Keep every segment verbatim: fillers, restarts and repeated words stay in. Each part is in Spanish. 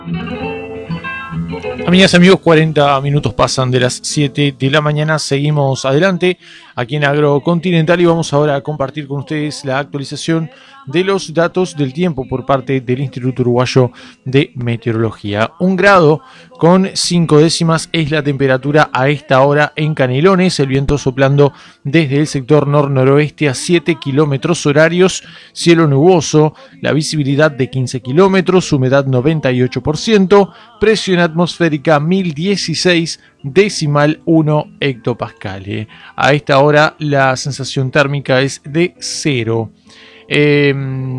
Amigas y amigos, cuarenta minutos pasan de las siete de la mañana. Seguimos adelante aquí en Agrocontinental y vamos ahora a compartir con ustedes la actualización de los datos del tiempo por parte del Instituto Uruguayo de Meteorología. Un grado con cinco décimas es la temperatura a esta hora en Canelones, el viento soplando desde el sector nor-noroeste a siete kilómetros horarios, cielo nuboso, la visibilidad de quince kilómetros, humedad noventa y ocho por ciento, presión atmosférica mil dieciséis decimal uno hectopascales. A esta hora la sensación térmica es de cero. Eh,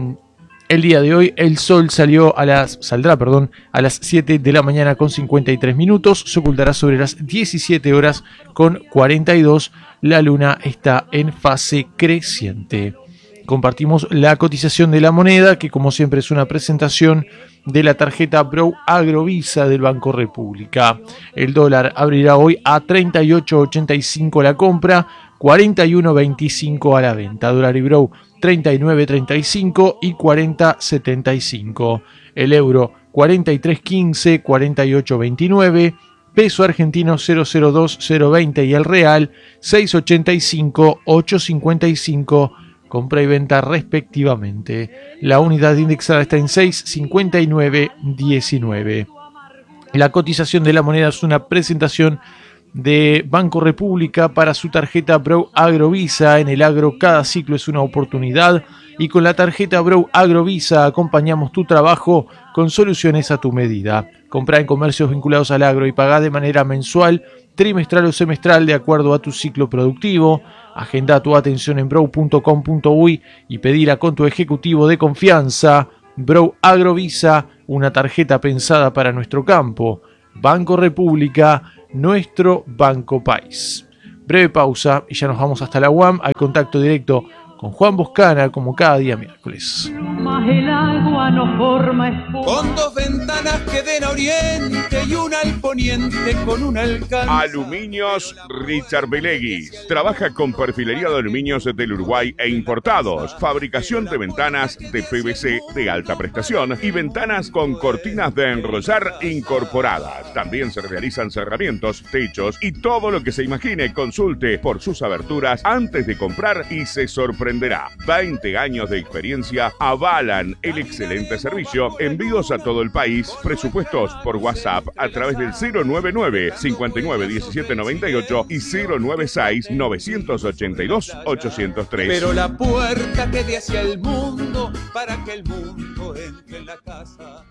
el día de hoy el sol salió a las, saldrá perdón, a las siete de la mañana con cincuenta y tres minutos, se ocultará sobre las diecisiete horas con cuarenta y dos, la luna está en fase creciente. Compartimos la cotización de la moneda, que como siempre es una presentación de la tarjeta Brow Agrovisa del Banco República. El dólar abrirá hoy a treinta y ocho ochenta y cinco la compra, cuarenta y uno veinticinco a la venta. Dólar y Brow treinta y nueve treinta y cinco y cuarenta setenta y cinco. El euro cuarenta y tres quince, cuarenta y ocho veintinueve. Peso argentino cero cero dos cero veinte y el real seis ochenta y cinco, ocho cincuenta y cinco. Compra y venta respectivamente. La unidad indexada está en seis cincuenta y nueve diecinueve. La cotización de la moneda es una presentación de Banco República para su tarjeta Brow Agrovisa. En el agro cada ciclo es una oportunidad y con la tarjeta Brow Agrovisa acompañamos tu trabajo con soluciones a tu medida. Comprá en comercios vinculados al agro y pagá de manera mensual, trimestral o semestral de acuerdo a tu ciclo productivo. Agenda tu atención en brow punto com punto uy y pedila con tu ejecutivo de confianza. Brow Agrovisa, una tarjeta pensada para nuestro campo. Banco República, nuestro banco país. Breve pausa y ya nos vamos hasta la U A M al contacto directo con Juan Boscana, como cada día miércoles. El agua no forma espuma. Con dos ventanas que den a oriente y una al poniente con una alcanza. Aluminios Richard Belegui. Trabaja con perfilería de aluminios del Uruguay e importados. Fabricación de ventanas de P V C de alta prestación y ventanas con cortinas de enrollar incorporadas. También se realizan cerramientos, techos y todo lo que se imagine. Consulte por sus aberturas antes de comprar y se sorprenderá. veinte años de experiencia avalan el excelente servicio. Envíos a todo el país. Presupuestos por WhatsApp a través del cero nueve nueve, cincuenta y nueve, diecisiete noventa y ocho y cero nueve seis, novecientos ochenta y dos, ochocientos tres. Pero la puerta que dé hacia el mundo para que el mundo entre en la casa.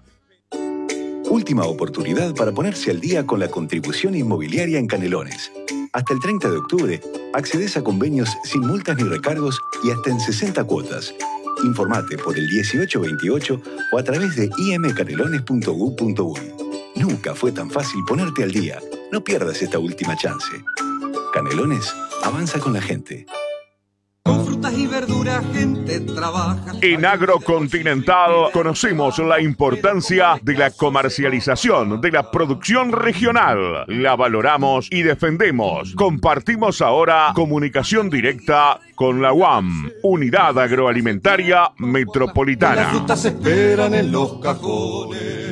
Última oportunidad para ponerse al día con la contribución inmobiliaria en Canelones. Hasta el treinta de octubre, accedes a convenios sin multas ni recargos y hasta en sesenta cuotas. Informate por el dieciocho veintiocho o a través de i m canelones punto gov punto uy. Nunca fue tan fácil ponerte al día. No pierdas esta última chance. Canelones, avanza con la gente. Con frutas y verduras, gente trabaja. En Agrocontinental conocemos la importancia de la comercialización de la producción regional. La valoramos y defendemos. Compartimos ahora comunicación directa con la U A M, Unidad Agroalimentaria Metropolitana. Las frutas se esperan en los cajones.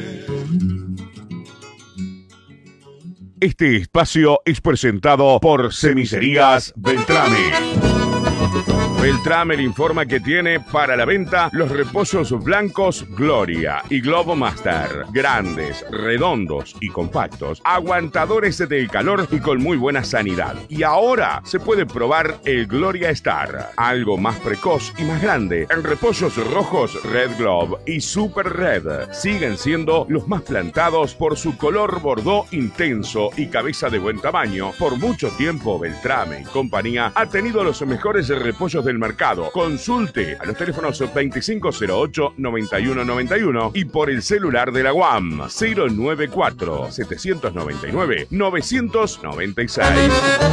Este espacio es presentado por Semicerías Beltrame. Beltrame le informa que tiene para la venta los repollos blancos Gloria y Globo Master, grandes, redondos y compactos, aguantadores del calor y con muy buena sanidad. Y ahora se puede probar el Gloria Star, algo más precoz y más grande, en repollos rojos Red Globe y Super Red. Siguen siendo los más plantados por su color bordó intenso y cabeza de buen tamaño. Por mucho tiempo Beltrame y compañía ha tenido los mejores repollos del mercado. Consulte a los teléfonos veinticinco cero ocho, noventa y uno noventa y uno y por el celular de la U A M cero nueve cuatro, setecientos noventa y nueve, novecientos noventa y seis.